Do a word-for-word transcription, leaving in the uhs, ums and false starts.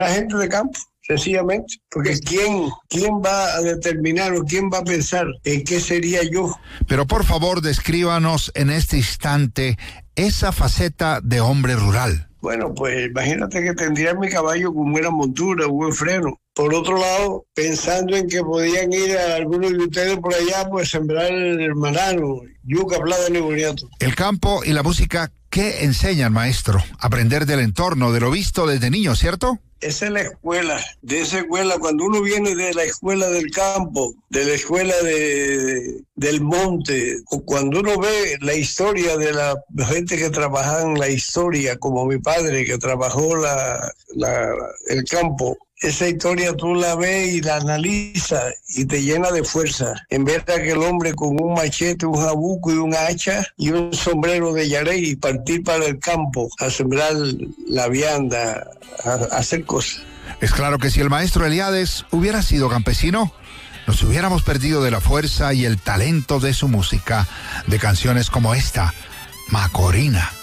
La gente de campo, sencillamente, porque ¿quién, quién va a determinar o quién va a pensar en qué sería yo? Pero por favor, descríbanos en este instante esa faceta de hombre rural. Bueno, pues imagínate que tendría mi caballo con buena montura, buen freno. Por otro lado, pensando en que podían ir a algunos de ustedes por allá, pues sembrar el banano, yuca, plátano y boniato. El campo y la música, ¿qué enseñan, maestro? Aprender del entorno, de lo visto desde niño, ¿cierto? Esa es la escuela, de esa escuela, cuando uno viene de la escuela del campo, de la escuela de, de, del monte, o cuando uno ve la historia de la gente que trabaja en la historia, como mi padre que trabajó la, la, el campo, esa historia tú la ves y la analizas y te llena de fuerza. En vez de aquel hombre con un machete, un jabuco y un hacha y un sombrero de yarey y partir para el campo a sembrar la vianda, a, a hacer cosas. Es claro que si el maestro Eliades hubiera sido campesino, nos hubiéramos perdido de la fuerza y el talento de su música, de canciones como esta, Macorina.